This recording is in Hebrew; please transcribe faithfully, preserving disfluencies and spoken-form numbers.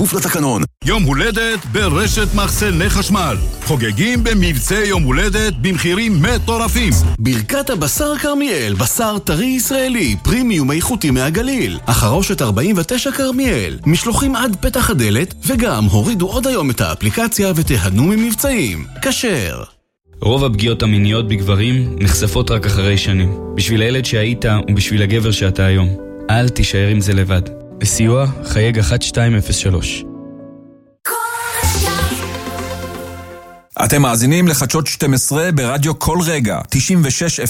לתקנון. יום הולדת ברשת מחסני חשמל. חוגגים במבצע יום הולדת במחירים מטורפים. ברכת הבשר כרמיאל, בשר טרי ישראלי, פרימיום איכותי מהגליל. החרושת ארבעים ותשע כרמיאל. משלוחים עד פתח הדלת, וגם הורידו עוד היום את האפליקציה ותהנו ממבצעים. כשר. רוב הפגיעות המיניות בגברים נחשפות רק אחרי שנים. בשביל הילד שהיית ובשביל הגבר שאתה היום. אל תישאר עם זה לבד. לסיוע, חייג אחת שתיים אפס שלוש. אתם מאזינים לחדשות שתים עשרה ברדיו כל רגע, תשעים ושש